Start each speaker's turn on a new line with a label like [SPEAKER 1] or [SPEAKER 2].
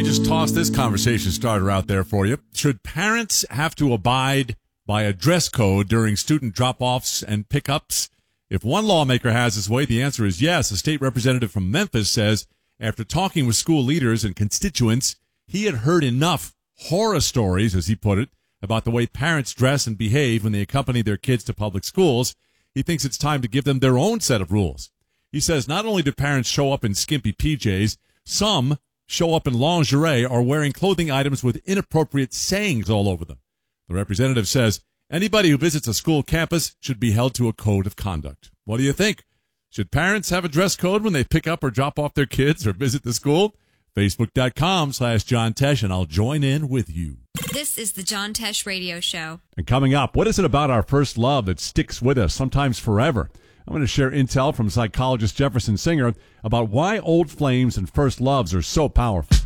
[SPEAKER 1] me just toss this conversation starter out there for you. Should parents have to abide by a dress code during student drop-offs and pickups? If one lawmaker has his way, the answer is yes. A state representative from Memphis says after talking with school leaders and constituents, he had heard enough horror stories, as he put it, about the way parents dress and behave when they accompany their kids to public schools. He thinks it's time to give them their own set of rules. He says not only do parents show up in skimpy PJs, some show up in lingerie or wearing clothing items with inappropriate sayings all over them. The representative says anybody who visits a school campus should be held to a code of conduct. What do you think? Should parents have a dress code when they pick up or drop off their kids or visit the school? Facebook.com/John Tesh, and I'll join in with you.
[SPEAKER 2] This is the John Tesh Radio Show.
[SPEAKER 1] And coming up, what is it about our first love that sticks with us, sometimes forever? I'm going to share intel from psychologist Jefferson Singer about why old flames and first loves are so powerful.